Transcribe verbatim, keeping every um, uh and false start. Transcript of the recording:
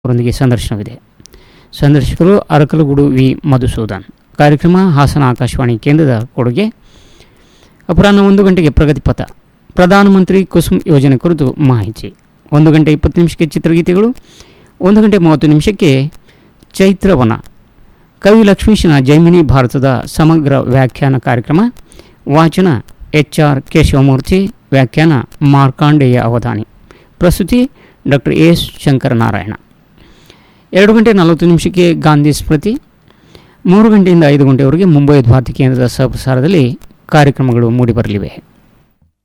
ಅವರೊಂದಿಗೆ ಸಂದರ್ಶನವಿದೆ. ಸಂದರ್ಶಕರು ಅರಕಲಗೂಡು ವಿ ಮಧುಸೂದನ್. ಕಾರ್ಯಕ್ರಮ ಹಾಸನ ಆಕಾಶವಾಣಿ ಕೇಂದ್ರದ ಕೊಡುಗೆ. ಅಪರಾಹ್ನ ಒಂದು ಗಂಟೆಗೆ ಪ್ರಗತಿಪಥ, ಪ್ರಧಾನಮಂತ್ರಿ ಕುಸುಮ್ ಯೋಜನೆ ಕುರಿತು ಮಾಹಿತಿ. ಒಂದು ಗಂಟೆ ಇಪ್ಪತ್ತು ನಿಮಿಷಕ್ಕೆ ಚಿತ್ರಗೀತೆಗಳು. ಒಂದು ಗಂಟೆ ಮೂವತ್ತು ನಿಮಿಷಕ್ಕೆ ಚೈತ್ರವನ, ಕವಿ ಲಕ್ಷ್ಮೀಶನ ಜೈಮಿನಿ ಭಾರತದ ಸಮಗ್ರ ವ್ಯಾಖ್ಯಾನ ಕಾರ್ಯಕ್ರಮ. ವಾಚನ ಎಚ್ ಆರ್ ಕೇಶವಮೂರ್ತಿ, ವ್ಯಾಖ್ಯಾನ ಮಾರ್ಕಾಂಡೇಯ ಅವಧಾನಿ, ಪ್ರಸ್ತುತಿ ಡಾಕ್ಟರ್ ಎಸ್ ಶಂಕರನಾರಾಯಣ. ಎರಡು ಗಂಟೆ ನಲವತ್ತು ನಿಮಿಷಕ್ಕೆ ಗಾಂಧಿ ಸ್ಮೃತಿ. ಮೂರು ಗಂಟೆಯಿಂದ ಐದು ಗಂಟೆವರೆಗೆ ಮುಂಬೈ ಭಾರತಿ ಕೇಂದ್ರದ ಸಹಪ್ರಸಾರದಲ್ಲಿ ಕಾರ್ಯಕ್ರಮಗಳು ಮೂಡಿಬರಲಿವೆ.